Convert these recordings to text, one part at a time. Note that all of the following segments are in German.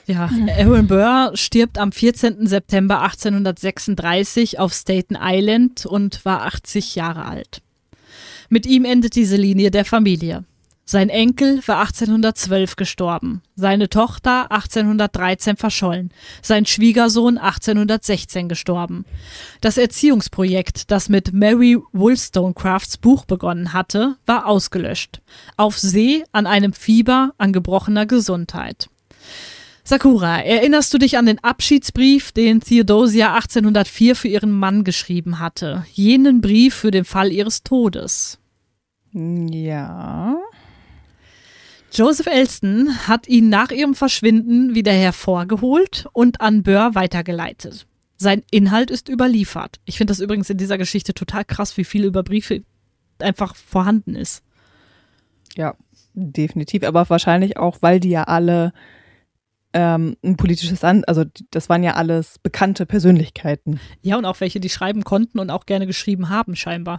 Ja, Aaron Burr stirbt am 14. September 1836 auf Staten Island und war 80 Jahre alt. Mit ihm endet diese Linie der Familie. Sein Enkel war 1812 gestorben, seine Tochter 1813 verschollen, sein Schwiegersohn 1816 gestorben. Das Erziehungsprojekt, das mit Mary Wollstonecrafts Buch begonnen hatte, war ausgelöscht. Auf See, an einem Fieber, an gebrochener Gesundheit. Sakura, erinnerst du dich an den Abschiedsbrief, den Theodosia 1804 für ihren Mann geschrieben hatte? Jenen Brief für den Fall ihres Todes. Ja. Joseph Elston hat ihn nach ihrem Verschwinden wieder hervorgeholt und an Burr weitergeleitet. Sein Inhalt ist überliefert. Ich finde das übrigens in dieser Geschichte total krass, wie viel über Briefe einfach vorhanden ist. Ja, definitiv. Aber wahrscheinlich auch, weil die ja alle ein politisches also das waren ja alles bekannte Persönlichkeiten. Ja, und auch welche, die schreiben konnten und auch gerne geschrieben haben, scheinbar.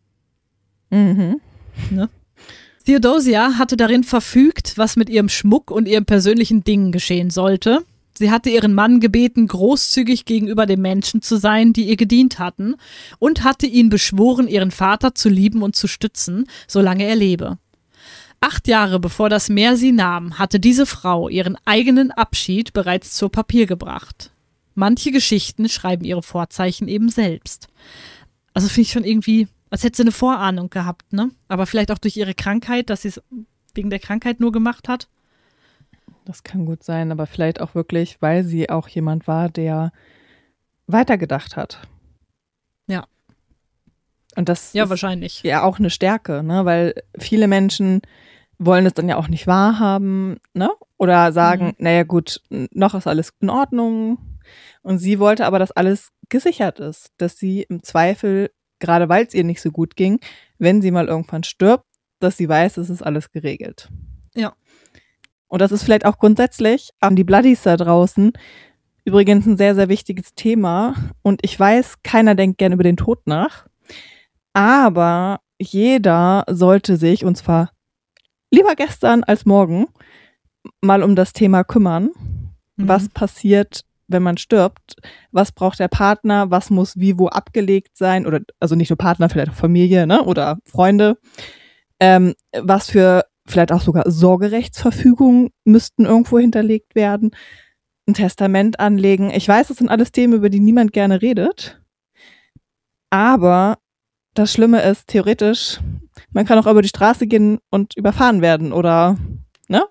Mhm. Ne? Theodosia hatte darin verfügt, was mit ihrem Schmuck und ihren persönlichen Dingen geschehen sollte. Sie hatte ihren Mann gebeten, großzügig gegenüber den Menschen zu sein, die ihr gedient hatten, und hatte ihn beschworen, ihren Vater zu lieben und zu stützen, solange er lebe. 8 Jahre bevor das Meer sie nahm, hatte diese Frau ihren eigenen Abschied bereits zu Papier gebracht. Manche Geschichten schreiben ihre Vorzeichen eben selbst. Also finde ich schon irgendwie, als hätte sie eine Vorahnung gehabt, ne? Aber vielleicht auch durch ihre Krankheit, dass sie es wegen der Krankheit nur gemacht hat. Das kann gut sein, aber vielleicht auch wirklich, weil sie auch jemand war, der weitergedacht hat. Ja. Und das ja, ist wahrscheinlich. Ja auch eine Stärke, ne? Weil viele Menschen wollen es dann ja auch nicht wahrhaben, ne? Oder sagen, naja gut, noch ist alles in Ordnung. Und sie wollte aber, dass alles gesichert ist, dass sie im Zweifel, gerade weil es ihr nicht so gut ging, wenn sie mal irgendwann stirbt, dass sie weiß, es ist alles geregelt. Ja. Und das ist vielleicht auch grundsätzlich an die Bloodies da draußen übrigens ein sehr, sehr wichtiges Thema. Und ich weiß, keiner denkt gern über den Tod nach. Aber jeder sollte sich, und zwar lieber gestern als morgen, mal um das Thema kümmern. Was passiert, wenn man stirbt? Was braucht der Partner? Was muss wie wo abgelegt sein? Oder also nicht nur Partner, vielleicht auch Familie, ne? Oder Freunde. Was für vielleicht auch sogar Sorgerechtsverfügungen müssten irgendwo hinterlegt werden. Ein Testament anlegen. Ich weiß, das sind alles Themen, über die niemand gerne redet. Aber das Schlimme ist, theoretisch, man kann auch über die Straße gehen und überfahren werden oder, ne?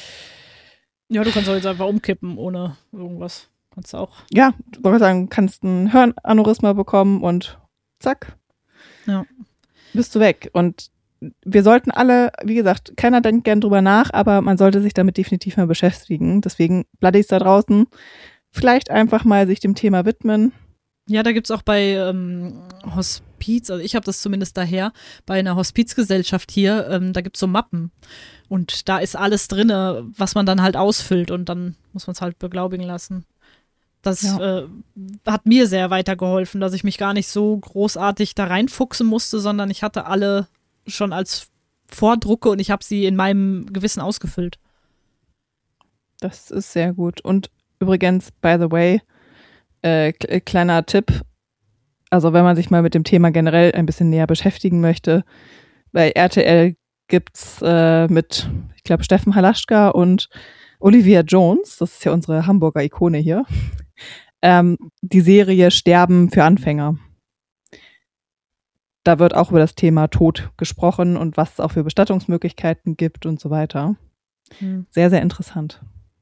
Ja, du kannst auch jetzt einfach umkippen ohne irgendwas. Kannst du auch. Ja, ich wollte sagen, kannst ein Hirnaneurysma bekommen und zack. Ja. Bist du weg. Und wir sollten alle, wie gesagt, keiner denkt gern drüber nach, aber man sollte sich damit definitiv mal beschäftigen. Deswegen, Bloodies da draußen, vielleicht einfach mal sich dem Thema widmen. Ja, da gibt's auch bei Hospiz, also ich habe das zumindest daher, bei einer Hospizgesellschaft hier, da gibt's so Mappen. Und da ist alles drin, was man dann halt ausfüllt und dann muss man es halt beglaubigen lassen. Das hat mir sehr weitergeholfen, dass ich mich gar nicht so großartig da reinfuchsen musste, sondern ich hatte alle schon als Vordrucke und ich habe sie in meinem Gewissen ausgefüllt. Das ist sehr gut. Und übrigens, by the way, kleiner Tipp, also wenn man sich mal mit dem Thema generell ein bisschen näher beschäftigen möchte, bei RTL gibt's mit, ich glaube, Steffen Halaschka und Olivia Jones, das ist ja unsere Hamburger Ikone hier, die Serie Sterben für Anfänger. Da wird auch über das Thema Tod gesprochen und was es auch für Bestattungsmöglichkeiten gibt und so weiter. Sehr, sehr interessant.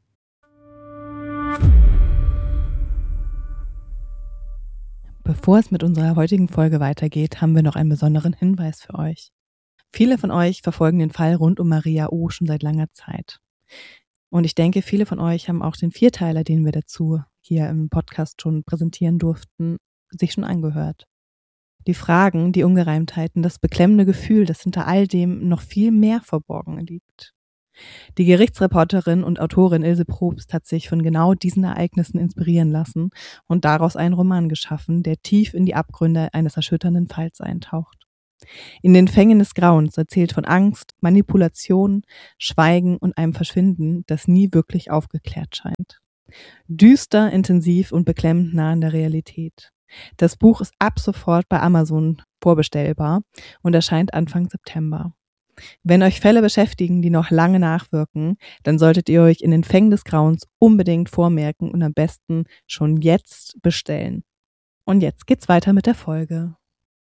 Bevor es mit unserer heutigen Folge weitergeht, haben wir noch einen besonderen Hinweis für euch. Viele von euch verfolgen den Fall rund um Maria O. schon seit langer Zeit. Und ich denke, viele von euch haben auch den Vierteiler, den wir dazu hier im Podcast schon präsentieren durften, sich schon angehört. Die Fragen, die Ungereimtheiten, das beklemmende Gefühl, das hinter all dem noch viel mehr verborgen liegt. Die Gerichtsreporterin und Autorin Ilse Probst hat sich von genau diesen Ereignissen inspirieren lassen und daraus einen Roman geschaffen, der tief in die Abgründe eines erschütternden Falls eintaucht. In den Fängen des Grauens erzählt von Angst, Manipulation, Schweigen und einem Verschwinden, das nie wirklich aufgeklärt scheint. Düster, intensiv und beklemmend nah an der Realität. Das Buch ist ab sofort bei Amazon vorbestellbar und erscheint Anfang September. Wenn euch Fälle beschäftigen, die noch lange nachwirken, dann solltet ihr euch in den Fängen des Grauens unbedingt vormerken und am besten schon jetzt bestellen. Und jetzt geht's weiter mit der Folge.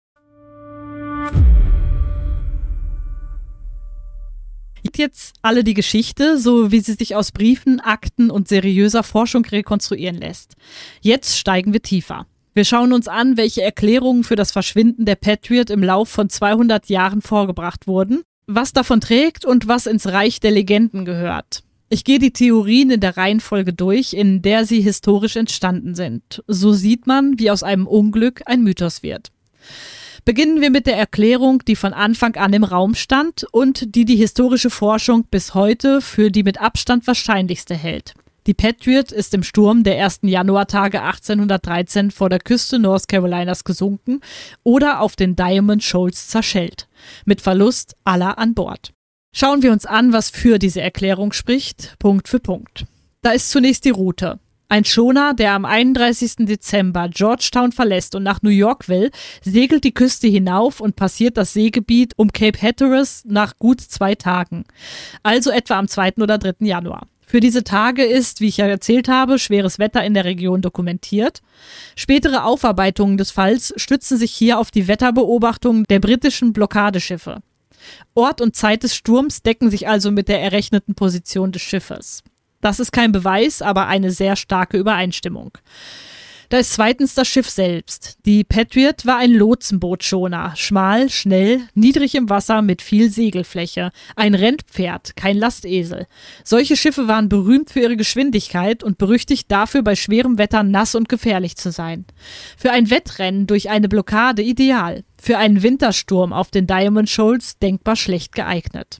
Jetzt alle die Geschichte, so wie sie sich aus Briefen, Akten und seriöser Forschung rekonstruieren lässt. Jetzt steigen wir tiefer. Wir schauen uns an, welche Erklärungen für das Verschwinden der Patriot im Lauf von 200 Jahren vorgebracht wurden, was davon trägt und was ins Reich der Legenden gehört. Ich gehe die Theorien in der Reihenfolge durch, in der sie historisch entstanden sind. So sieht man, wie aus einem Unglück ein Mythos wird. Beginnen wir mit der Erklärung, die von Anfang an im Raum stand und die historische Forschung bis heute für die mit Abstand wahrscheinlichste hält. Die Patriot ist im Sturm der ersten Januartage 1813 vor der Küste North Carolinas gesunken oder auf den Diamond Shoals zerschellt, mit Verlust aller an Bord. Schauen wir uns an, was für diese Erklärung spricht, Punkt für Punkt. Da ist zunächst die Route. Ein Schoner, der am 31. Dezember Georgetown verlässt und nach New York will, segelt die Küste hinauf und passiert das Seegebiet um Cape Hatteras nach gut 2 Tagen. Also etwa am 2. oder 3. Januar. Für diese Tage ist, wie ich ja erzählt habe, schweres Wetter in der Region dokumentiert. Spätere Aufarbeitungen des Falls stützen sich hier auf die Wetterbeobachtungen der britischen Blockadeschiffe. Ort und Zeit des Sturms decken sich also mit der errechneten Position des Schiffes. Das ist kein Beweis, aber eine sehr starke Übereinstimmung. Da ist zweitens das Schiff selbst. Die Patriot war ein Lotsenbootschoner, schmal, schnell, niedrig im Wasser mit viel Segelfläche, ein Rennpferd, kein Lastesel. Solche Schiffe waren berühmt für ihre Geschwindigkeit und berüchtigt dafür, bei schwerem Wetter nass und gefährlich zu sein. Für ein Wettrennen durch eine Blockade ideal, für einen Wintersturm auf den Diamond Shoals denkbar schlecht geeignet.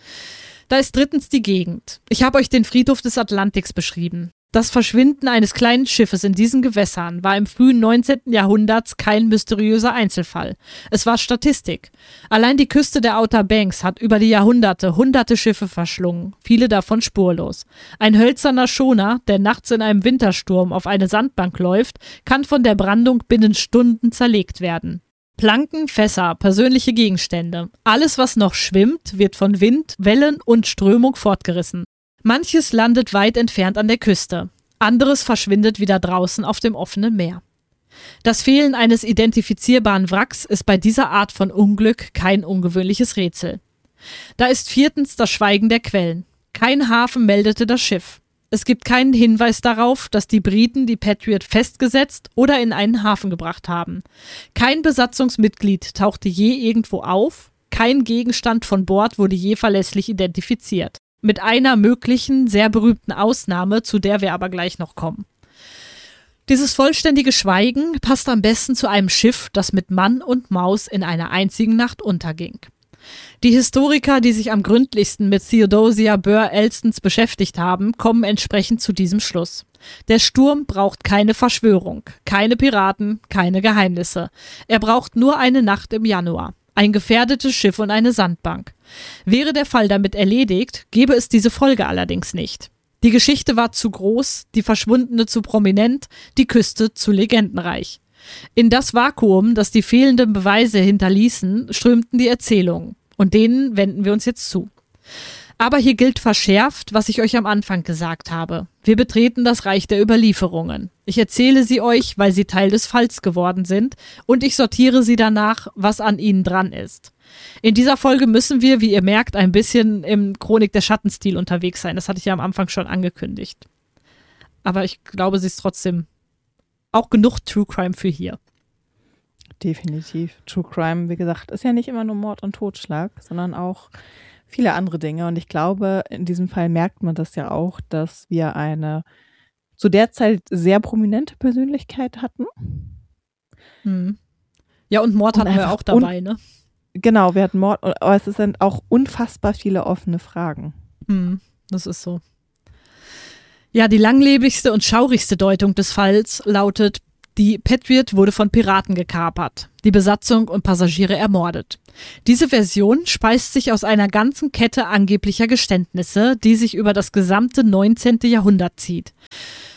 Da ist drittens die Gegend. Ich habe euch den Friedhof des Atlantiks beschrieben. Das Verschwinden eines kleinen Schiffes in diesen Gewässern war im frühen 19. Jahrhundert kein mysteriöser Einzelfall. Es war Statistik. Allein die Küste der Outer Banks hat über die Jahrhunderte hunderte Schiffe verschlungen, viele davon spurlos. Ein hölzerner Schoner, der nachts in einem Wintersturm auf eine Sandbank läuft, kann von der Brandung binnen Stunden zerlegt werden. Planken, Fässer, persönliche Gegenstände. Alles, was noch schwimmt, wird von Wind, Wellen und Strömung fortgerissen. Manches landet weit entfernt an der Küste. Anderes verschwindet wieder draußen auf dem offenen Meer. Das Fehlen eines identifizierbaren Wracks ist bei dieser Art von Unglück kein ungewöhnliches Rätsel. Da ist viertens das Schweigen der Quellen. Kein Hafen meldete das Schiff. Es gibt keinen Hinweis darauf, dass die Briten die Patriot festgesetzt oder in einen Hafen gebracht haben. Kein Besatzungsmitglied tauchte je irgendwo auf, kein Gegenstand von Bord wurde je verlässlich identifiziert. Mit einer möglichen, sehr berühmten Ausnahme, zu der wir aber gleich noch kommen. Dieses vollständige Schweigen passt am besten zu einem Schiff, das mit Mann und Maus in einer einzigen Nacht unterging. Die Historiker, die sich am gründlichsten mit Theodosia Burr-Elstons beschäftigt haben, kommen entsprechend zu diesem Schluss. Der Sturm braucht keine Verschwörung, keine Piraten, keine Geheimnisse. Er braucht nur eine Nacht im Januar, ein gefährdetes Schiff und eine Sandbank. Wäre der Fall damit erledigt, gäbe es diese Folge allerdings nicht. Die Geschichte war zu groß, die Verschwundene zu prominent, die Küste zu legendenreich. In das Vakuum, das die fehlenden Beweise hinterließen, strömten die Erzählungen. Und denen wenden wir uns jetzt zu. Aber hier gilt verschärft, was ich euch am Anfang gesagt habe. Wir betreten das Reich der Überlieferungen. Ich erzähle sie euch, weil sie Teil des Falls geworden sind, und ich sortiere sie danach, was an ihnen dran ist. In dieser Folge müssen wir, wie ihr merkt, ein bisschen im Chronik der Schatten-Stil unterwegs sein. Das hatte ich ja am Anfang schon angekündigt. Aber ich glaube, sie ist trotzdem auch genug True Crime für hier. Definitiv. True Crime, wie gesagt, ist ja nicht immer nur Mord und Totschlag, sondern auch viele andere Dinge. Und ich glaube, in diesem Fall merkt man das ja auch, dass wir eine zu der Zeit sehr prominente Persönlichkeit hatten. Ja, und Mord hatten wir auch dabei, ne? Genau, wir hatten Mord, aber es sind auch unfassbar viele offene Fragen. Das ist so. Ja, die langlebigste und schaurigste Deutung des Falls lautet: Die Patriot wurde von Piraten gekapert, die Besatzung und Passagiere ermordet. Diese Version speist sich aus einer ganzen Kette angeblicher Geständnisse, die sich über das gesamte 19. Jahrhundert zieht.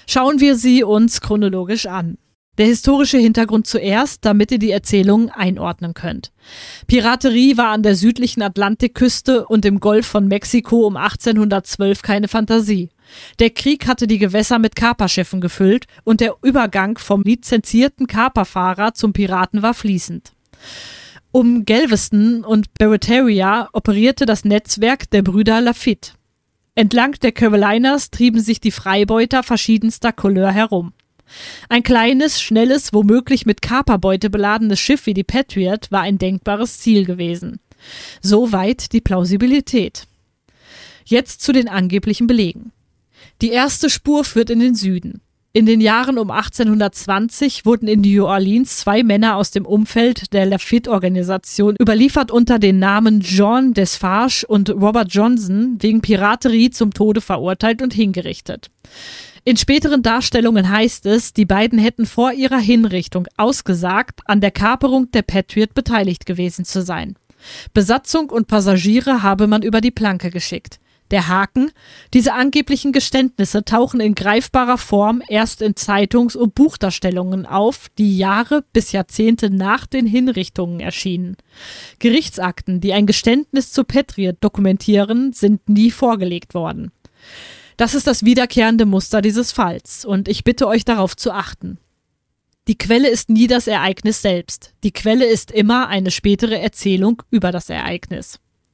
Schauen wir sie uns chronologisch an. Der historische Hintergrund zuerst, damit ihr die Erzählung einordnen könnt. Piraterie war an der südlichen Atlantikküste und im Golf von Mexiko um 1812 keine Fantasie. Der Krieg hatte die Gewässer mit Kaperschiffen gefüllt und der Übergang vom lizenzierten Kaperfahrer zum Piraten war fließend. Um Galveston und Barataria operierte das Netzwerk der Brüder Lafitte. Entlang der Carolinas trieben sich die Freibeuter verschiedenster Couleur herum. Ein kleines, schnelles, womöglich mit Kaperbeute beladenes Schiff wie die Patriot war ein denkbares Ziel gewesen. Soweit die Plausibilität. Jetzt zu den angeblichen Belegen. Die erste Spur führt in den Süden. In den Jahren um 1820 wurden in New Orleans 2 Männer aus dem Umfeld der Lafitte-Organisation überliefert unter den Namen John Desfarges und Robert Johnson wegen Piraterie zum Tode verurteilt und hingerichtet. In späteren Darstellungen heißt es, die beiden hätten vor ihrer Hinrichtung ausgesagt, an der Kaperung der Patriot beteiligt gewesen zu sein. Besatzung und Passagiere habe man über die Planke geschickt. Der Haken: diese angeblichen Geständnisse tauchen in greifbarer Form erst in Zeitungs- und Buchdarstellungen auf, die Jahre bis Jahrzehnte nach den Hinrichtungen erschienen. Gerichtsakten, die ein Geständnis zur Patriot dokumentieren, sind nie vorgelegt worden. Das ist das wiederkehrende Muster dieses Falls und ich bitte euch darauf zu achten. Die Quelle ist nie das Ereignis selbst. Die Quelle ist immer eine spätere Erzählung über das Ereignis.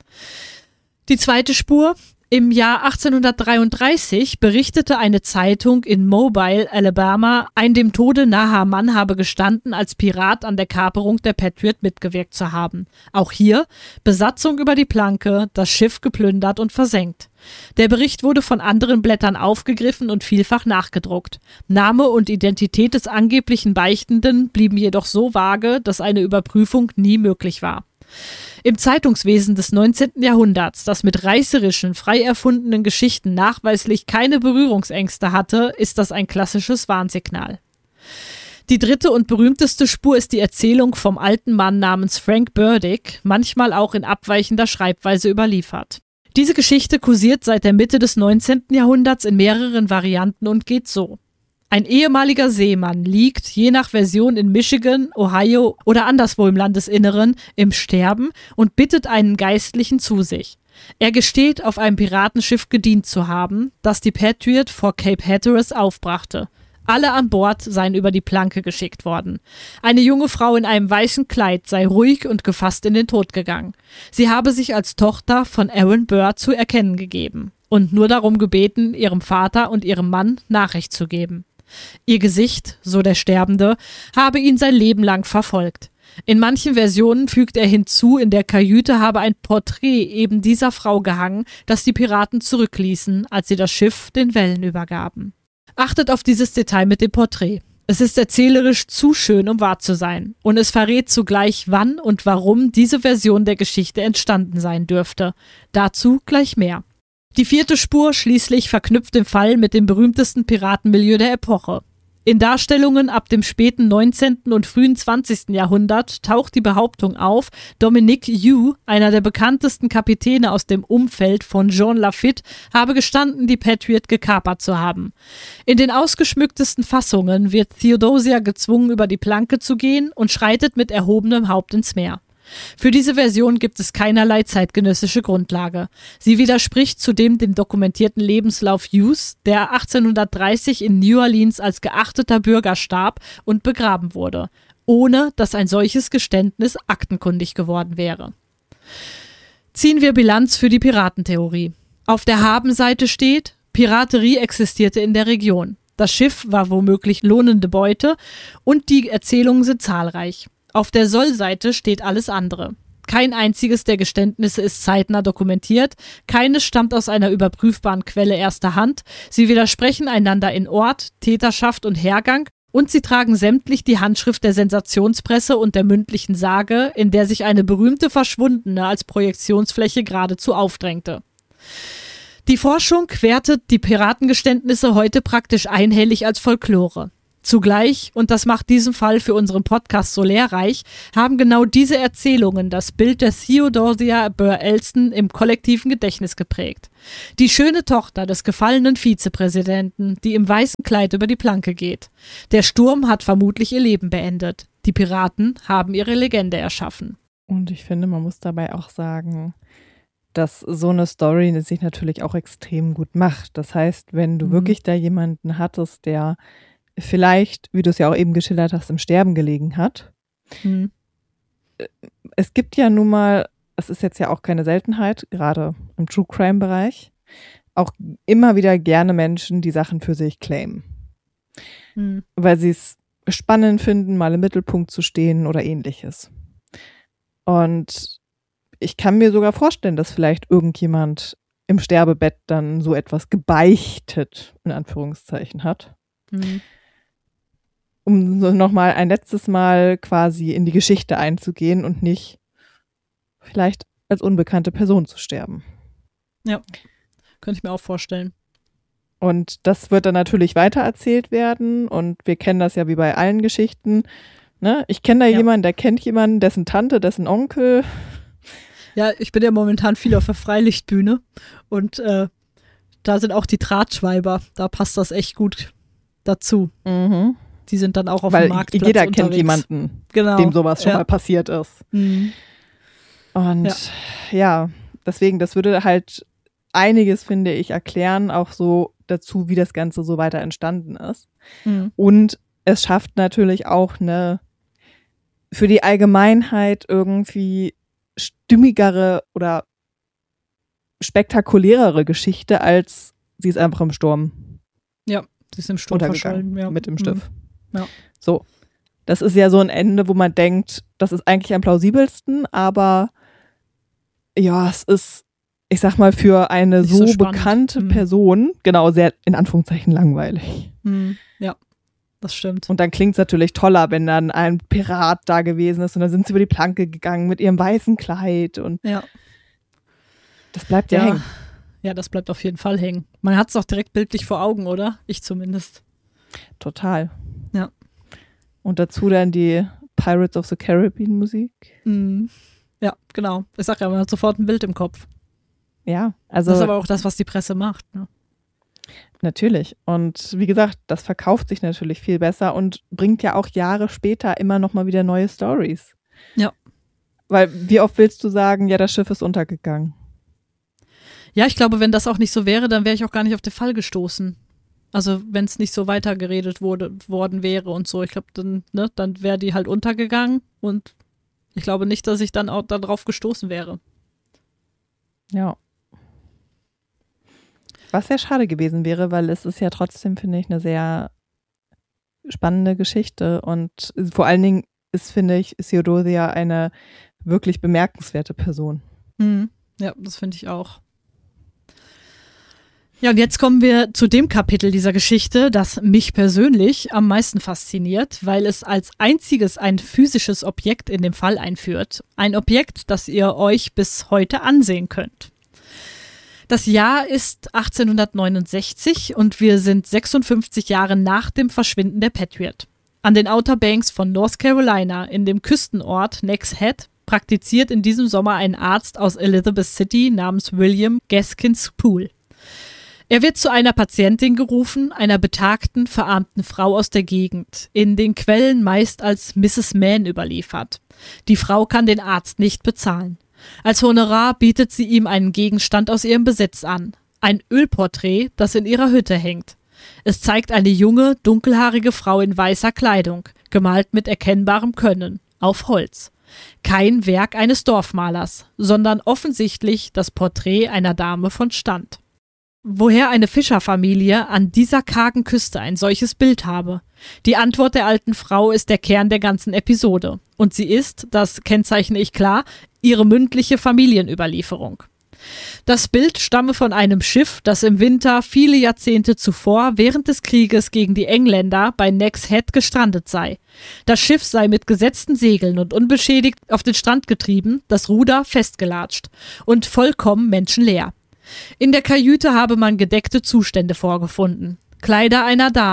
Die zweite Spur: Im Jahr 1833 berichtete eine Zeitung in Mobile, Alabama, ein dem Tode naher Mann habe gestanden, als Pirat an der Kaperung der Patriot mitgewirkt zu haben. Auch hier: Besatzung über die Planke, das Schiff geplündert und versenkt. Der Bericht wurde von anderen Blättern aufgegriffen und vielfach nachgedruckt. Name und Identität des angeblichen Beichtenden blieben jedoch so vage, dass eine Überprüfung nie möglich war. Im Zeitungswesen des 19. Jahrhunderts, das mit reißerischen, frei erfundenen Geschichten nachweislich keine Berührungsängste hatte, ist das ein klassisches Warnsignal. Die dritte und berühmteste Spur ist die Erzählung vom alten Mann namens Frank Burdick, manchmal auch in abweichender Schreibweise überliefert. Diese Geschichte kursiert seit der Mitte des 19. Jahrhunderts in mehreren Varianten und geht so: Ein ehemaliger Seemann liegt, je nach Version in Michigan, Ohio oder anderswo im Landesinneren, im Sterben und bittet einen Geistlichen zu sich. Er gesteht, auf einem Piratenschiff gedient zu haben, das die Patriot vor Cape Hatteras aufbrachte. Alle an Bord seien über die Planke geschickt worden. Eine junge Frau in einem weißen Kleid sei ruhig und gefasst in den Tod gegangen. Sie habe sich als Tochter von Aaron Burr zu erkennen gegeben und nur darum gebeten, ihrem Vater und ihrem Mann Nachricht zu geben. Ihr Gesicht, so der Sterbende, habe ihn sein Leben lang verfolgt. In manchen Versionen fügt er hinzu, in der Kajüte habe ein Porträt eben dieser Frau gehangen, das die Piraten zurückließen, als sie das Schiff den Wellen übergaben. Achtet auf dieses Detail mit dem Porträt. Es ist erzählerisch zu schön, um wahr zu sein. Und es verrät zugleich, wann und warum diese Version der Geschichte entstanden sein dürfte. Dazu gleich mehr. Die vierte Spur schließlich verknüpft den Fall mit dem berühmtesten Piratenmilieu der Epoche. In Darstellungen ab dem späten 19. und frühen 20. Jahrhundert taucht die Behauptung auf, Dominique Yu, einer der bekanntesten Kapitäne aus dem Umfeld von Jean Lafitte, habe gestanden, die Patriot gekapert zu haben. In den ausgeschmücktesten Fassungen wird Theodosia gezwungen, über die Planke zu gehen und schreitet mit erhobenem Haupt ins Meer. Für diese Version gibt es keinerlei zeitgenössische Grundlage. Sie widerspricht zudem dem dokumentierten Lebenslauf Hughes, der 1830 in New Orleans als geachteter Bürger starb und begraben wurde, ohne dass ein solches Geständnis aktenkundig geworden wäre. Ziehen wir Bilanz für die Piratentheorie. Auf der Habenseite steht: Piraterie existierte in der Region. Das Schiff war womöglich lohnende Beute und die Erzählungen sind zahlreich. Auf der Soll-Seite steht alles andere. Kein einziges der Geständnisse ist zeitnah dokumentiert, keines stammt aus einer überprüfbaren Quelle erster Hand, sie widersprechen einander in Ort, Täterschaft und Hergang und sie tragen sämtlich die Handschrift der Sensationspresse und der mündlichen Sage, in der sich eine berühmte Verschwundene als Projektionsfläche geradezu aufdrängte. Die Forschung wertet die Piratengeständnisse heute praktisch einhellig als Folklore. Zugleich, und das macht diesen Fall für unseren Podcast so lehrreich, haben genau diese Erzählungen das Bild der Theodosia Burr Elston im kollektiven Gedächtnis geprägt. Die schöne Tochter des gefallenen Vizepräsidenten, die im weißen Kleid über die Planke geht. Der Sturm hat vermutlich ihr Leben beendet. Die Piraten haben ihre Legende erschaffen. Und ich finde, man muss dabei auch sagen, dass so eine Story sich natürlich auch extrem gut macht. Das heißt, wenn du wirklich da jemanden hattest, der vielleicht, wie du es ja auch eben geschildert hast, im Sterben gelegen hat. Es gibt ja nun mal, es ist jetzt ja auch keine Seltenheit, gerade im True-Crime-Bereich, auch immer wieder gerne Menschen, die Sachen für sich claimen. Weil sie es spannend finden, mal im Mittelpunkt zu stehen oder ähnliches. Und ich kann mir sogar vorstellen, dass vielleicht irgendjemand im Sterbebett dann so etwas gebeichtet, in Anführungszeichen, hat. Um so nochmal ein letztes Mal quasi in die Geschichte einzugehen und nicht vielleicht als unbekannte Person zu sterben. Ja, könnte ich mir auch vorstellen. Und das wird dann natürlich weitererzählt werden und wir kennen das ja wie bei allen Geschichten. Ne? Ich kenne da jemanden, der kennt jemanden, dessen Tante, dessen Onkel. Ja, ich bin ja momentan viel auf der Freilichtbühne und da sind auch die Drahtschweiber. Da passt das echt gut dazu. Die sind dann auch auf dem Marktplatz jeder unterwegs. Kennt jemanden, dem sowas schon mal passiert ist. Und ja, deswegen, das würde halt einiges, finde ich, erklären, auch so dazu, wie das Ganze so weiter entstanden ist. Und es schafft natürlich auch eine für die Allgemeinheit irgendwie stimmigere oder spektakulärere Geschichte, als sie ist einfach im Sturm. Ja, sie ist im Sturm verschollen. Ja. Mit dem Schiff. Ja. So. Das ist ja so ein Ende, wo man denkt, das ist eigentlich am plausibelsten, aber ja, es ist, ich sag mal, für eine so bekannte Person, genau, sehr in Anführungszeichen langweilig. Ja, das stimmt. Und dann klingt es natürlich toller, wenn dann ein Pirat da gewesen ist und dann sind sie über die Planke gegangen mit ihrem weißen Kleid und das bleibt ja hängen. Ja, das bleibt auf jeden Fall hängen. Man hat es auch direkt bildlich vor Augen, oder? Ich zumindest. Total. Ja. Und dazu dann die Pirates of the Caribbean Musik. Ja, genau. Ich sag ja, man hat sofort ein Bild im Kopf. Ja, also. Das ist aber auch das, was die Presse macht, ne? Natürlich. Und wie gesagt, das verkauft sich natürlich viel besser und bringt ja auch Jahre später immer noch mal wieder neue Stories. Ja. Weil wie oft willst du sagen, ja, das Schiff ist untergegangen? Ja, ich glaube, wenn das auch nicht so wäre, dann wäre ich auch gar nicht auf den Fall gestoßen. Also wenn es nicht so weitergeredet worden wäre und so. Ich glaube, dann wäre die halt untergegangen und ich glaube nicht, dass ich dann auch darauf gestoßen wäre. Ja. Was sehr schade gewesen wäre, weil es ist ja trotzdem, finde ich, eine sehr spannende Geschichte und vor allen Dingen ist, finde ich, Theodosia eine wirklich bemerkenswerte Person. Ja, das finde ich auch. Ja, und jetzt kommen wir zu dem Kapitel dieser Geschichte, das mich persönlich am meisten fasziniert, weil es als einziges ein physisches Objekt in den Fall einführt. Ein Objekt, das ihr euch bis heute ansehen könnt. Das Jahr ist 1869 und wir sind 56 Jahre nach dem Verschwinden der Patriot. An den Outer Banks von North Carolina, in dem Küstenort Nags Head, praktiziert in diesem Sommer ein Arzt aus Elizabeth City namens William Gaskins Poole. Er wird zu einer Patientin gerufen, einer betagten, verarmten Frau aus der Gegend, in den Quellen meist als Mrs. Mann überliefert. Die Frau kann den Arzt nicht bezahlen. Als Honorar bietet sie ihm einen Gegenstand aus ihrem Besitz an. Ein Ölporträt, das in ihrer Hütte hängt. Es zeigt eine junge, dunkelhaarige Frau in weißer Kleidung, gemalt mit erkennbarem Können, auf Holz. Kein Werk eines Dorfmalers, sondern offensichtlich das Porträt einer Dame von Stand. Woher eine Fischerfamilie an dieser kargen Küste ein solches Bild habe? Die Antwort der alten Frau ist der Kern der ganzen Episode. Und sie ist, das kennzeichne ich klar, ihre mündliche Familienüberlieferung. Das Bild stamme von einem Schiff, das im Winter viele Jahrzehnte zuvor während des Krieges gegen die Engländer bei Nags Head gestrandet sei. Das Schiff sei mit gesetzten Segeln und unbeschädigt auf den Strand getrieben, das Ruder festgelatscht und vollkommen menschenleer. In der Kajüte habe man gedeckte Zustände vorgefunden. Kleider einer Dame,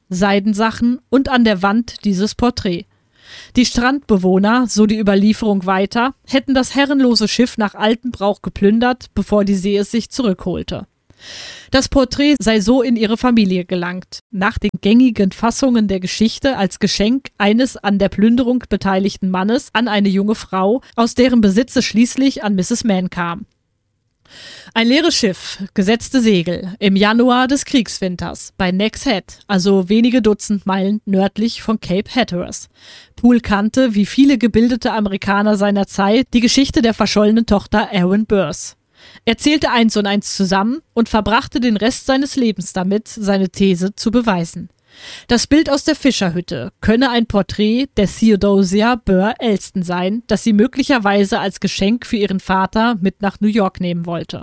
Seidensachen und an der Wand dieses Porträt. Die Strandbewohner, so die Überlieferung weiter, hätten das herrenlose Schiff nach altem Brauch geplündert, bevor die See es sich zurückholte. Das Porträt sei so in ihre Familie gelangt, nach den gängigen Fassungen der Geschichte als Geschenk eines an der Plünderung beteiligten Mannes an eine junge Frau, aus deren Besitz es schließlich an Mrs. Mann kam. Ein leeres Schiff, gesetzte Segel, im Januar des Kriegswinters bei Nags Head, also wenige Dutzend Meilen nördlich von Cape Hatteras. Poole kannte, wie viele gebildete Amerikaner seiner Zeit, die Geschichte der verschollenen Tochter Aaron Burrs. Er zählte 1 und 1 zusammen und verbrachte den Rest seines Lebens damit, seine These zu beweisen. Das Bild aus der Fischerhütte könne ein Porträt der Theodosia Burr Elston sein, das sie möglicherweise als Geschenk für ihren Vater mit nach New York nehmen wollte.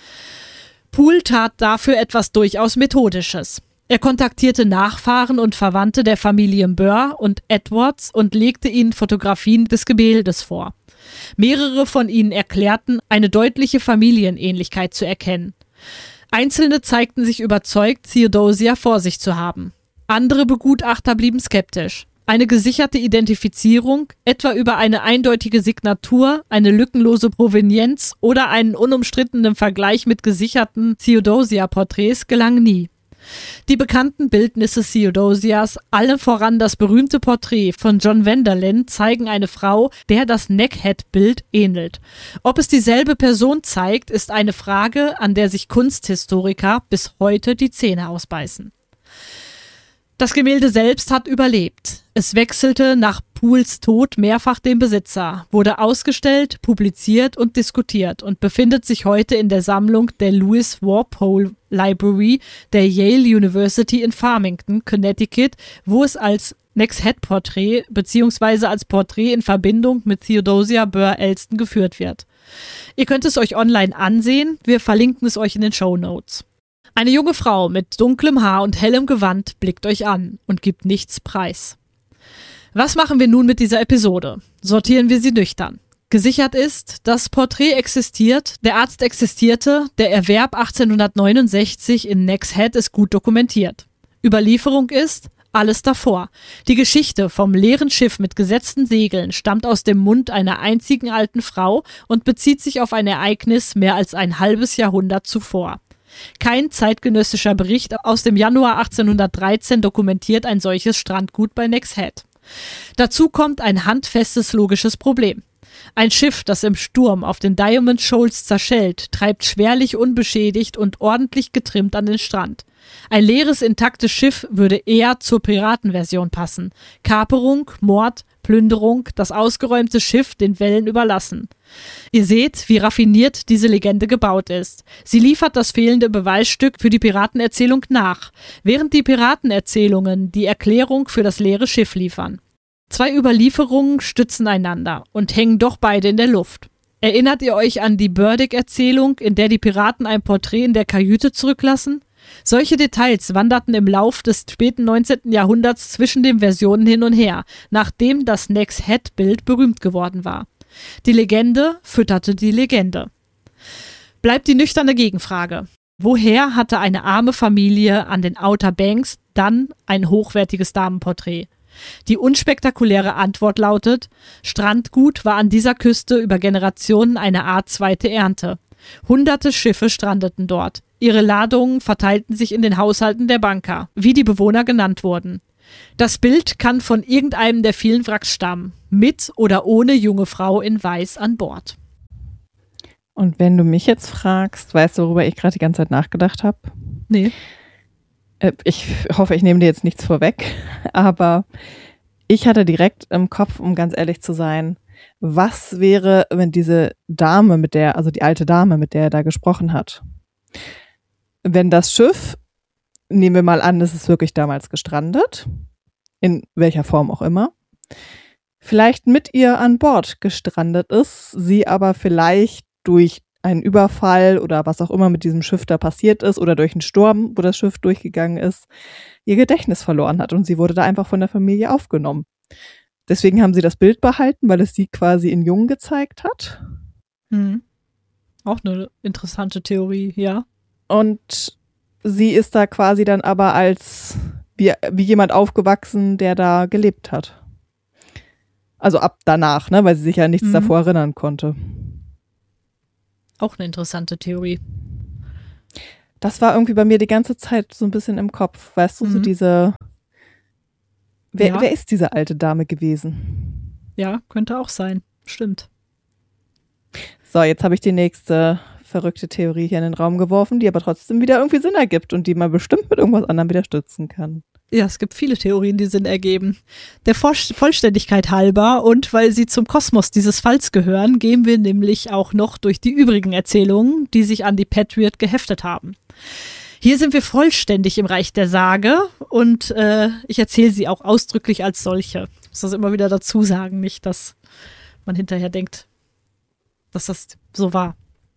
Poole tat dafür etwas durchaus Methodisches. Er kontaktierte Nachfahren und Verwandte der Familien Burr und Edwards und legte ihnen Fotografien des Gemäldes vor. Mehrere von ihnen erklärten, eine deutliche Familienähnlichkeit zu erkennen. Einzelne zeigten sich überzeugt, Theodosia vor sich zu haben. Andere Begutachter blieben skeptisch. Eine gesicherte Identifizierung, etwa über eine eindeutige Signatur, eine lückenlose Provenienz oder einen unumstrittenen Vergleich mit gesicherten Theodosia-Porträts, gelang nie. Die bekannten Bildnisse Theodosias, allen voran das berühmte Porträt von John Vanderlyn, zeigen eine Frau, der das Neckhead-Bild ähnelt. Ob es dieselbe Person zeigt, ist eine Frage, an der sich Kunsthistoriker bis heute die Zähne ausbeißen. Das Gemälde selbst hat überlebt. Es wechselte nach Pooles Tod mehrfach den Besitzer, wurde ausgestellt, publiziert und diskutiert und befindet sich heute in der Sammlung der Lewis Walpole Library der Yale University in Farmington, Connecticut, wo es als Nags Head Porträt bzw. als Porträt in Verbindung mit Theodosia Burr Elston geführt wird. Ihr könnt es euch online ansehen, wir verlinken es euch in den Shownotes. Eine junge Frau mit dunklem Haar und hellem Gewand blickt euch an und gibt nichts preis. Was machen wir nun mit dieser Episode? Sortieren wir sie nüchtern. Gesichert ist, das Porträt existiert, der Arzt existierte, der Erwerb 1869 in Nags Head ist gut dokumentiert. Überlieferung ist alles davor. Die Geschichte vom leeren Schiff mit gesetzten Segeln stammt aus dem Mund einer einzigen alten Frau und bezieht sich auf ein Ereignis mehr als ein halbes Jahrhundert zuvor. Kein zeitgenössischer Bericht aus dem Januar 1813 dokumentiert ein solches Strandgut bei Nags Head. Dazu kommt ein handfestes logisches Problem. Ein Schiff, das im Sturm auf den Diamond Shoals zerschellt, treibt schwerlich unbeschädigt und ordentlich getrimmt an den Strand. Ein leeres, intaktes Schiff würde eher zur Piratenversion passen. Kaperung, Mord, Plünderung, das ausgeräumte Schiff den Wellen überlassen. Ihr seht, wie raffiniert diese Legende gebaut ist. Sie liefert das fehlende Beweisstück für die Piratenerzählung nach, während die Piratenerzählungen die Erklärung für das leere Schiff liefern. Zwei Überlieferungen stützen einander und hängen doch beide in der Luft. Erinnert ihr euch an die Burdick-Erzählung, in der die Piraten ein Porträt in der Kajüte zurücklassen? Solche Details wanderten im Lauf des späten 19. Jahrhunderts zwischen den Versionen hin und her, nachdem das Nags Head-Bild berühmt geworden war. Die Legende fütterte die Legende. Bleibt die nüchterne Gegenfrage. Woher hatte eine arme Familie an den Outer Banks dann ein hochwertiges Damenporträt? Die unspektakuläre Antwort lautet: Strandgut war an dieser Küste über Generationen eine Art zweite Ernte. Hunderte Schiffe strandeten dort. Ihre Ladungen verteilten sich in den Haushalten der Banker, wie die Bewohner genannt wurden. Das Bild kann von irgendeinem der vielen Wracks stammen, mit oder ohne junge Frau in Weiß an Bord. Und wenn du mich jetzt fragst, weißt du, worüber ich gerade die ganze Zeit nachgedacht habe? Nee. Ich hoffe, ich nehme dir jetzt nichts vorweg, aber ich hatte direkt im Kopf, um ganz ehrlich zu sein, was wäre, wenn diese Dame, also die alte Dame, mit der er da gesprochen hat, wenn das Schiff, nehmen wir mal an, es ist wirklich damals gestrandet, in welcher Form auch immer, vielleicht mit ihr an Bord gestrandet ist, sie aber vielleicht durch einen Überfall oder was auch immer mit diesem Schiff da passiert ist oder durch einen Sturm, wo das Schiff durchgegangen ist, ihr Gedächtnis verloren hat und sie wurde da einfach von der Familie aufgenommen. Deswegen haben sie das Bild behalten, weil es sie quasi in Jung gezeigt hat. Auch eine interessante Theorie, ja. Und sie ist da quasi dann aber als wie jemand aufgewachsen, der da gelebt hat. Also ab danach, ne, weil sie sich ja nichts davor erinnern konnte. Auch eine interessante Theorie. Das war irgendwie bei mir die ganze Zeit so ein bisschen im Kopf. Weißt du, so diese Wer ist diese alte Dame gewesen? Ja, könnte auch sein. Stimmt. So, jetzt habe ich die nächste verrückte Theorie hier in den Raum geworfen, die aber trotzdem wieder irgendwie Sinn ergibt und die man bestimmt mit irgendwas anderem wieder stützen kann. Ja, es gibt viele Theorien, die Sinn ergeben. Der Vollständigkeit halber und weil sie zum Kosmos dieses Falls gehören, gehen wir nämlich auch noch durch die übrigen Erzählungen, die sich an die Patriot geheftet haben. Hier sind wir vollständig im Reich der Sage und ich erzähle sie auch ausdrücklich als solche. Ich muss das immer wieder dazu sagen, nicht, dass man hinterher denkt, dass das so war.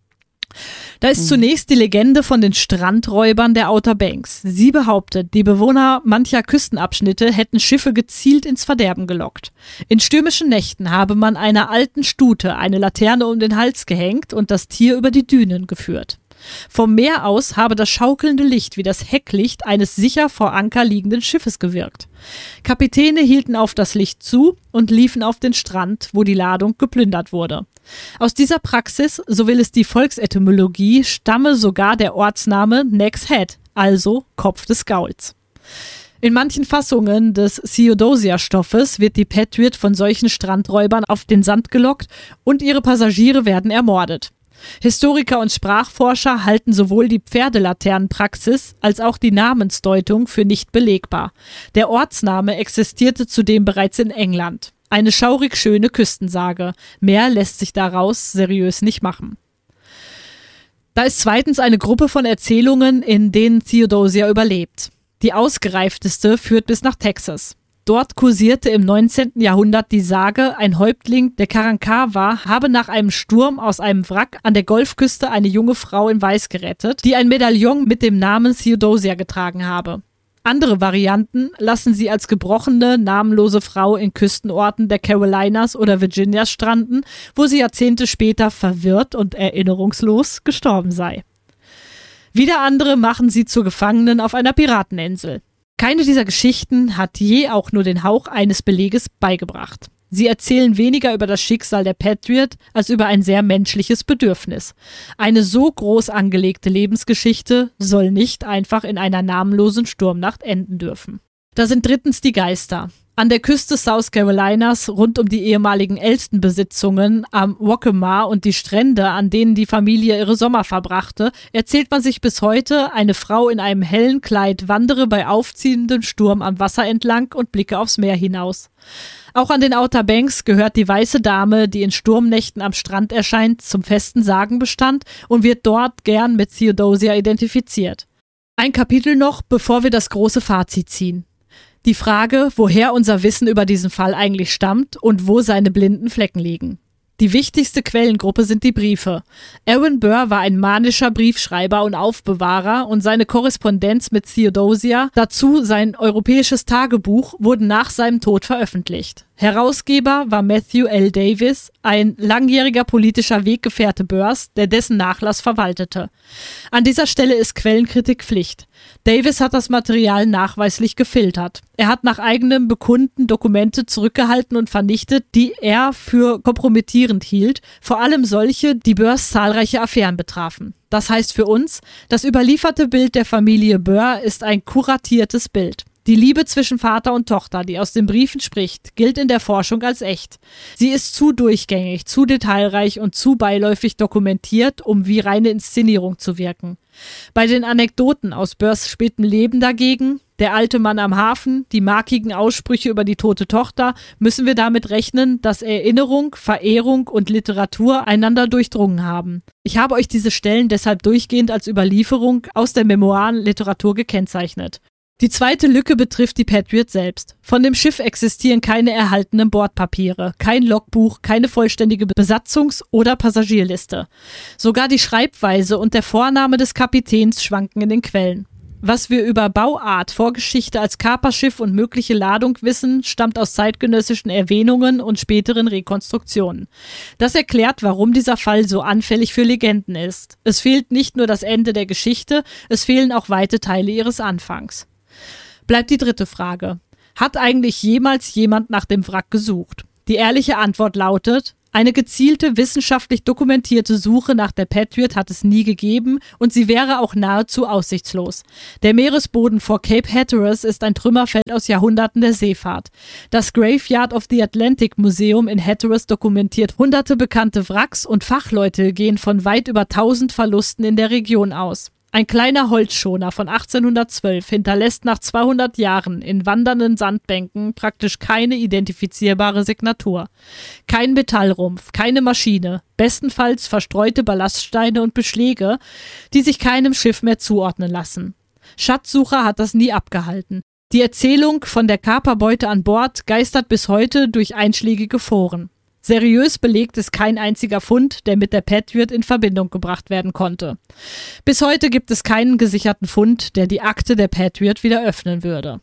Da ist zunächst die Legende von den Strandräubern der Outer Banks. Sie behauptet, die Bewohner mancher Küstenabschnitte hätten Schiffe gezielt ins Verderben gelockt. In stürmischen Nächten habe man einer alten Stute eine Laterne um den Hals gehängt und das Tier über die Dünen geführt. Vom Meer aus habe das schaukelnde Licht wie das Hecklicht eines sicher vor Anker liegenden Schiffes gewirkt. Kapitäne hielten auf das Licht zu und liefen auf den Strand, wo die Ladung geplündert wurde. Aus dieser Praxis, so will es die Volksetymologie, stamme sogar der Ortsname Neck's Head, also Kopf des Gauls. In manchen Fassungen des Theodosia-Stoffes wird die Patriot von solchen Strandräubern auf den Sand gelockt und ihre Passagiere werden ermordet. Historiker und Sprachforscher halten sowohl die Pferdelaternenpraxis als auch die Namensdeutung für nicht belegbar. Der Ortsname existierte zudem bereits in England. Eine schaurig schöne Küstensage. Mehr lässt sich daraus seriös nicht machen. Da ist zweitens eine Gruppe von Erzählungen, in denen Theodosia überlebt. Die ausgereifteste führt bis nach Texas. Dort kursierte im 19. Jahrhundert die Sage, ein Häuptling der Karankawa habe nach einem Sturm aus einem Wrack an der Golfküste eine junge Frau in Weiß gerettet, die ein Medaillon mit dem Namen Theodosia getragen habe. Andere Varianten lassen sie als gebrochene, namenlose Frau in Küstenorten der Carolinas oder Virginias stranden, wo sie Jahrzehnte später verwirrt und erinnerungslos gestorben sei. Wieder andere machen sie zur Gefangenen auf einer Pirateninsel. Keine dieser Geschichten hat je auch nur den Hauch eines Beleges beigebracht. Sie erzählen weniger über das Schicksal der Patriot als über ein sehr menschliches Bedürfnis. Eine so groß angelegte Lebensgeschichte soll nicht einfach in einer namenlosen Sturmnacht enden dürfen. Da sind drittens die Geister. An der Küste South Carolinas, rund um die ehemaligen Elston-Besitzungen am Waccamaw und die Strände, an denen die Familie ihre Sommer verbrachte, erzählt man sich bis heute, eine Frau in einem hellen Kleid wandere bei aufziehendem Sturm am Wasser entlang und blicke aufs Meer hinaus. Auch an den Outer Banks gehört die weiße Dame, die in Sturmnächten am Strand erscheint, zum festen Sagenbestand und wird dort gern mit Theodosia identifiziert. Ein Kapitel noch, bevor wir das große Fazit ziehen. Die Frage, woher unser Wissen über diesen Fall eigentlich stammt und wo seine blinden Flecken liegen. Die wichtigste Quellengruppe sind die Briefe. Aaron Burr war ein manischer Briefschreiber und Aufbewahrer und seine Korrespondenz mit Theodosia, dazu sein europäisches Tagebuch, wurden nach seinem Tod veröffentlicht. Herausgeber war Matthew L. Davis, ein langjähriger politischer Weggefährte Burrs, der dessen Nachlass verwaltete. An dieser Stelle ist Quellenkritik Pflicht. Davis hat das Material nachweislich gefiltert. Er hat nach eigenem Bekunden Dokumente zurückgehalten und vernichtet, die er für kompromittierend hielt, vor allem solche, die Burrs zahlreiche Affären betrafen. Das heißt für uns, das überlieferte Bild der Familie Burr ist ein kuratiertes Bild. Die Liebe zwischen Vater und Tochter, die aus den Briefen spricht, gilt in der Forschung als echt. Sie ist zu durchgängig, zu detailreich und zu beiläufig dokumentiert, um wie reine Inszenierung zu wirken. Bei den Anekdoten aus Burrs spätem Leben dagegen, der alte Mann am Hafen, die markigen Aussprüche über die tote Tochter, müssen wir damit rechnen, dass Erinnerung, Verehrung und Literatur einander durchdrungen haben. Ich habe euch diese Stellen deshalb durchgehend als Überlieferung aus der Memoirenliteratur gekennzeichnet. Die zweite Lücke betrifft die Patriot selbst. Von dem Schiff existieren keine erhaltenen Bordpapiere, kein Logbuch, keine vollständige Besatzungs- oder Passagierliste. Sogar die Schreibweise und der Vorname des Kapitäns schwanken in den Quellen. Was wir über Bauart, Vorgeschichte als Kaperschiff und mögliche Ladung wissen, stammt aus zeitgenössischen Erwähnungen und späteren Rekonstruktionen. Das erklärt, warum dieser Fall so anfällig für Legenden ist. Es fehlt nicht nur das Ende der Geschichte, es fehlen auch weite Teile ihres Anfangs. Bleibt die dritte Frage. Hat eigentlich jemals jemand nach dem Wrack gesucht? Die ehrliche Antwort lautet: Eine gezielte, wissenschaftlich dokumentierte Suche nach der Patriot hat es nie gegeben und sie wäre auch nahezu aussichtslos. Der Meeresboden vor Cape Hatteras ist ein Trümmerfeld aus Jahrhunderten der Seefahrt. Das Graveyard of the Atlantic Museum in Hatteras dokumentiert hunderte bekannte Wracks und Fachleute gehen von weit über 1000 Verlusten in der Region aus. Ein kleiner Holzschoner von 1812 hinterlässt nach 200 Jahren in wandernden Sandbänken praktisch keine identifizierbare Signatur. Kein Metallrumpf, keine Maschine, bestenfalls verstreute Ballaststeine und Beschläge, die sich keinem Schiff mehr zuordnen lassen. Schatzsucher hat das nie abgehalten. Die Erzählung von der Kaperbeute an Bord geistert bis heute durch einschlägige Foren. Seriös belegt ist kein einziger Fund, der mit der Patriot in Verbindung gebracht werden konnte. Bis heute gibt es keinen gesicherten Fund, der die Akte der Patriot wieder öffnen würde.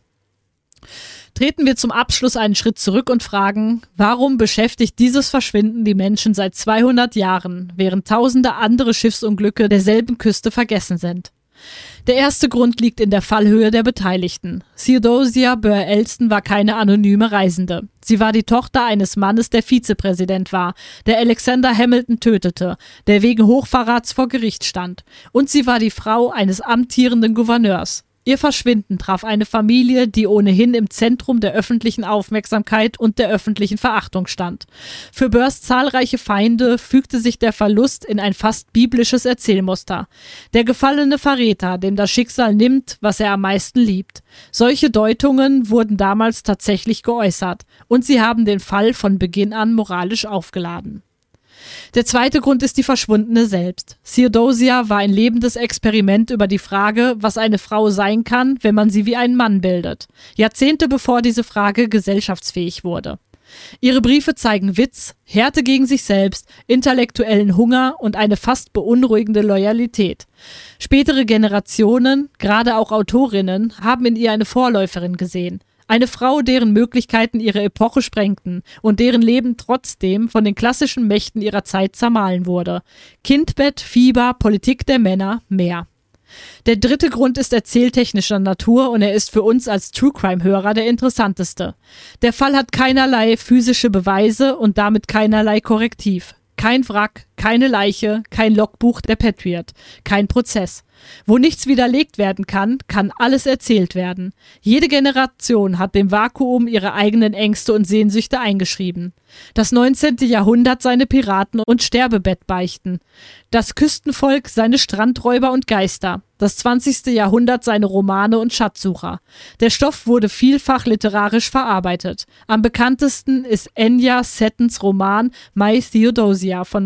Treten wir zum Abschluss einen Schritt zurück und fragen, warum beschäftigt dieses Verschwinden die Menschen seit 200 Jahren, während tausende andere Schiffsunglücke derselben Küste vergessen sind? Der erste Grund liegt in der Fallhöhe der Beteiligten. Theodosia Burr-Elston war keine anonyme Reisende. Sie war die Tochter eines Mannes, der Vizepräsident war, der Alexander Hamilton tötete, der wegen Hochverrats vor Gericht stand. Und sie war die Frau eines amtierenden Gouverneurs. Ihr Verschwinden traf eine Familie, die ohnehin im Zentrum der öffentlichen Aufmerksamkeit und der öffentlichen Verachtung stand. Für Burrs zahlreiche Feinde fügte sich der Verlust in ein fast biblisches Erzählmuster. Der gefallene Verräter, dem das Schicksal nimmt, was er am meisten liebt. Solche Deutungen wurden damals tatsächlich geäußert und sie haben den Fall von Beginn an moralisch aufgeladen. Der zweite Grund ist die Verschwundene selbst. Theodosia war ein lebendes Experiment über die Frage, was eine Frau sein kann, wenn man sie wie einen Mann bildet. Jahrzehnte bevor diese Frage gesellschaftsfähig wurde. Ihre Briefe zeigen Witz, Härte gegen sich selbst, intellektuellen Hunger und eine fast beunruhigende Loyalität. Spätere Generationen, gerade auch Autorinnen, haben in ihr eine Vorläuferin gesehen. Eine Frau, deren Möglichkeiten ihre Epoche sprengten und deren Leben trotzdem von den klassischen Mächten ihrer Zeit zermahlen wurde. Kindbett, Fieber, Politik der Männer, mehr. Der dritte Grund ist erzähltechnischer Natur und er ist für uns als True-Crime-Hörer der interessanteste. Der Fall hat keinerlei physische Beweise und damit keinerlei Korrektiv. Kein Wrack, keine Leiche, kein Logbuch der Patriot, kein Prozess. Wo nichts widerlegt werden kann, kann alles erzählt werden. Jede Generation hat dem Vakuum ihre eigenen Ängste und Sehnsüchte eingeschrieben. Das 19. Jahrhundert seine Piraten und Sterbebettbeichten. Das Küstenvolk seine Strandräuber und Geister. Das 20. Jahrhundert seine Romane und Schatzsucher. Der Stoff wurde vielfach literarisch verarbeitet. Am bekanntesten ist Enya Settons Roman My Theodosia von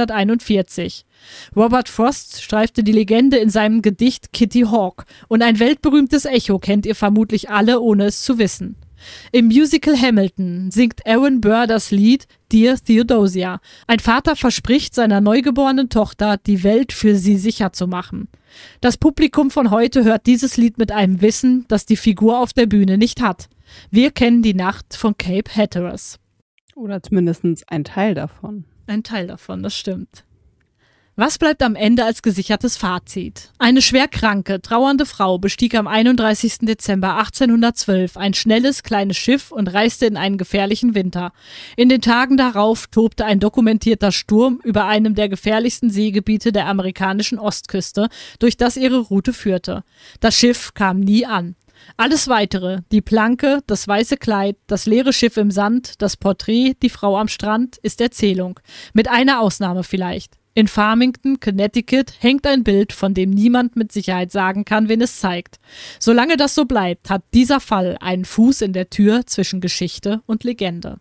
1941. Robert Frost streifte die Legende in seinem Gedicht Kitty Hawk und ein weltberühmtes Echo kennt ihr vermutlich alle, ohne es zu wissen. Im Musical Hamilton singt Aaron Burr das Lied Dear Theodosia. Ein Vater verspricht seiner neugeborenen Tochter, die Welt für sie sicher zu machen. Das Publikum von heute hört dieses Lied mit einem Wissen, das die Figur auf der Bühne nicht hat. Wir kennen die Nacht von Cape Hatteras. Oder zumindest ein Teil davon. Ein Teil davon, das stimmt. Was bleibt am Ende als gesichertes Fazit? Eine schwer kranke, trauernde Frau bestieg am 31. Dezember 1812 ein schnelles, kleines Schiff und reiste in einen gefährlichen Winter. In den Tagen darauf tobte ein dokumentierter Sturm über einem der gefährlichsten Seegebiete der amerikanischen Ostküste, durch das ihre Route führte. Das Schiff kam nie an. Alles Weitere, die Planke, das weiße Kleid, das leere Schiff im Sand, das Porträt, die Frau am Strand, ist Erzählung. Mit einer Ausnahme vielleicht. In Farmington, Connecticut, hängt ein Bild, von dem niemand mit Sicherheit sagen kann, wen es zeigt. Solange das so bleibt, hat dieser Fall einen Fuß in der Tür zwischen Geschichte und Legende.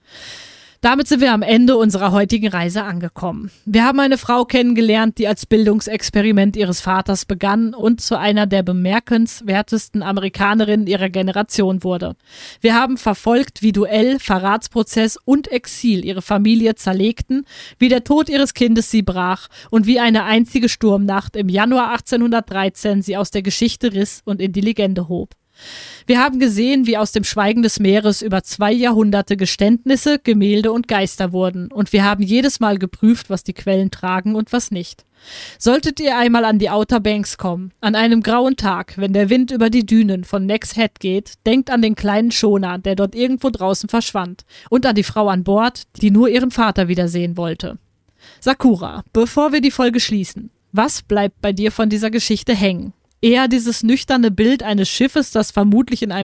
Damit sind wir am Ende unserer heutigen Reise angekommen. Wir haben eine Frau kennengelernt, die als Bildungsexperiment ihres Vaters begann und zu einer der bemerkenswertesten Amerikanerinnen ihrer Generation wurde. Wir haben verfolgt, wie Duell, Verratsprozess und Exil ihre Familie zerlegten, wie der Tod ihres Kindes sie brach und wie eine einzige Sturmnacht im Januar 1813 sie aus der Geschichte riss und in die Legende hob. Wir haben gesehen, wie aus dem Schweigen des Meeres über 2 Jahrhunderte Geständnisse, Gemälde und Geister wurden, und wir haben jedes Mal geprüft, was die Quellen tragen und was nicht. Solltet ihr einmal an die Outer Banks kommen, an einem grauen Tag, wenn der Wind über die Dünen von Neck's Head geht, denkt an den kleinen Shona, der dort irgendwo draußen verschwand, und an die Frau an Bord, die nur ihren Vater wiedersehen wollte. Sakura, bevor wir die Folge schließen, was bleibt bei dir von dieser Geschichte hängen? Eher dieses nüchterne Bild eines Schiffes, das vermutlich in einem